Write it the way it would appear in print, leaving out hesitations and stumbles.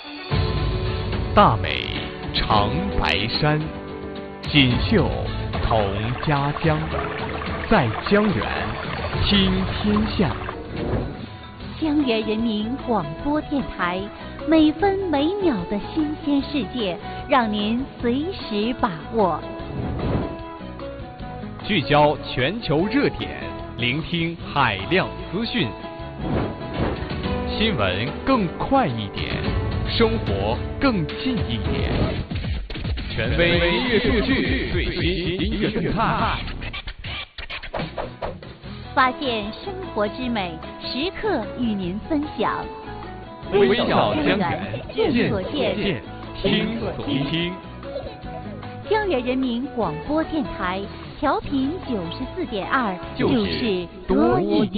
大美长白山，锦绣同家乡，在江源听天下。 江源人民广播电台，每分每秒的新鲜世界，让您随时把握。 聚焦全球热点，聆听海量资讯，新闻更快一点，生活更近一点。权威音乐数据，最新音乐动态， 发现生活之美，时刻与您分享。 微笑江源， 见所见， 听所听。 江源人民广播电台，调频94.2，就是多一点。